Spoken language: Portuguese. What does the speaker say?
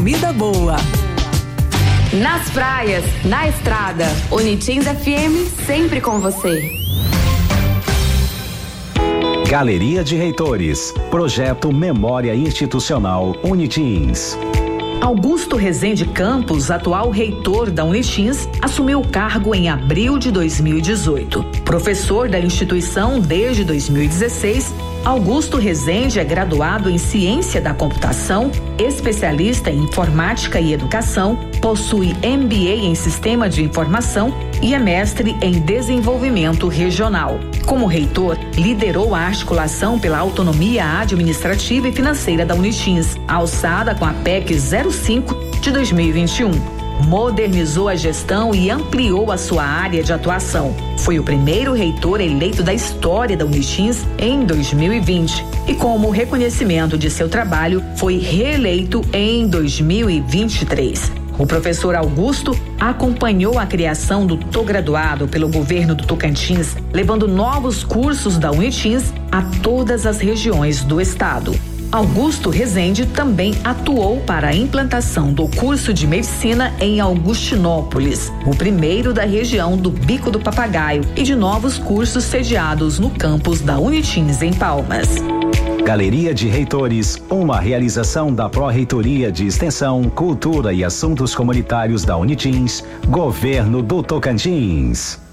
comida boa. Nas praias, na estrada, Unitins FM sempre com você. Galeria de Reitores, Projeto Memória Institucional Unitins. Augusto Rezende Campos, atual reitor da Unitins, assumiu o cargo em abril de 2018. Professor da instituição desde 2016, Augusto Rezende é graduado em Ciência da Computação, especialista em Informática e Educação, possui MBA em Sistema de Informação e é mestre em Desenvolvimento Regional. Como reitor, liderou a articulação pela autonomia administrativa e financeira da Unitins, alçada com a PEC 05 de 2021. Modernizou a gestão e ampliou a sua área de atuação. Foi o primeiro reitor eleito da história da Unitins em 2020 e, como reconhecimento de seu trabalho, foi reeleito em 2023. O professor Augusto acompanhou a criação do Tô Graduado pelo governo do Tocantins, levando novos cursos da Unitins a todas as regiões do estado. Augusto Rezende também atuou para a implantação do curso de medicina em Augustinópolis, o primeiro da região do Bico do Papagaio, e de novos cursos sediados no campus da Unitins em Palmas. Galeria de Reitores, uma realização da Pró-Reitoria de Extensão, Cultura e Assuntos Comunitários da Unitins, Governo do Tocantins.